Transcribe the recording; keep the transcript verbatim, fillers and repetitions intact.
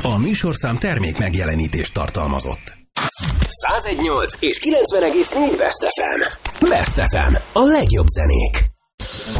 A műsorszám termék megjelenítést tartalmazott. száz egy egész nyolc és kilencven egész négy Best ef em. Best ef em. A legjobb zenék.